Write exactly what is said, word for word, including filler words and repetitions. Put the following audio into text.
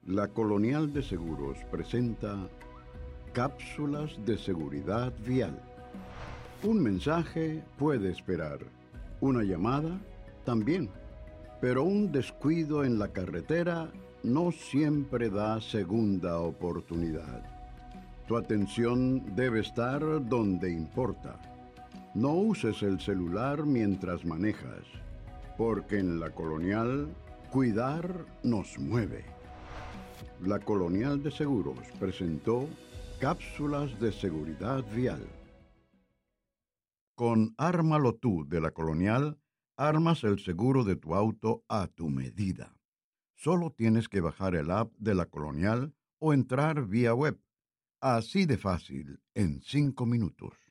La Colonial de Seguros presenta Cápsulas de Seguridad Vial. Un mensaje puede esperar, una llamada también, pero un descuido en la carretera no siempre da segunda oportunidad. Tu atención debe estar donde importa. No uses el celular mientras manejas, porque en la Colonial, cuidar nos mueve. La Colonial de Seguros presentó Cápsulas de Seguridad Vial. Con Ármalo Tú de la Colonial, armas el seguro de tu auto a tu medida. Solo tienes que bajar el app de la Colonial o entrar vía web. Así de fácil, en cinco minutos.